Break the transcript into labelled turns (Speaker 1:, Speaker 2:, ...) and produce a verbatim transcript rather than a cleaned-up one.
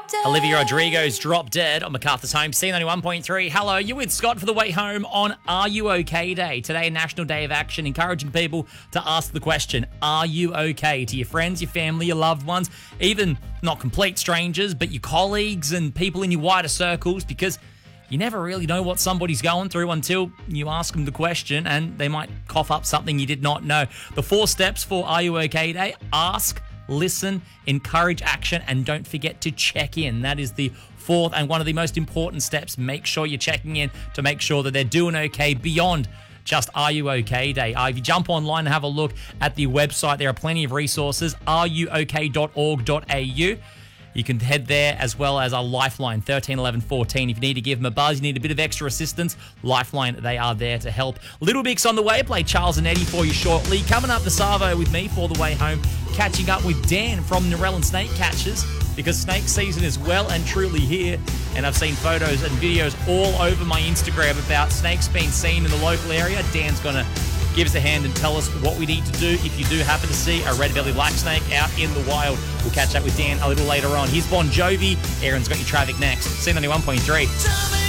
Speaker 1: Olivia Rodrigo's Drop Dead on MacArthur's Home, C ninety-one point three. Hello, you're with Scott for the way home on Are You OK Day. Today, National Day of Action, encouraging people to ask the question, are you okay? To your friends, your family, your loved ones, even not complete strangers, but your colleagues and people in your wider circles, because you never really know what somebody's going through until you ask them the question and they might cough up something you did not know. The four steps for Are You OK Day: ask, listen, encourage action, and don't forget to check in. That is the fourth and one of the most important steps. Make sure you're checking in to make sure that they're doing okay beyond just Are You OK Day. Uh, if you jump online and have a look at the website, there are plenty of resources, are you ok dot org dot a u. You can head there, as well as our Lifeline, thirteen eleven fourteen. If you need to give them a buzz, you need a bit of extra assistance, Lifeline, they are there to help. Little Big's on the way. Play Charles and Eddie for you shortly. Coming up, the Savo with me for the way home. Catching up with Dan from Narellan Snake Catchers, because snake season is well and truly here. And I've seen photos and videos all over my Instagram about snakes being seen in the local area. Dan's going to give us a hand and tell us what we need to do if you do happen to see a red-bellied black snake out in the wild. We'll catch up with Dan a little later on. Here's Bon Jovi. Aaron's got your traffic next. C ninety-one point three.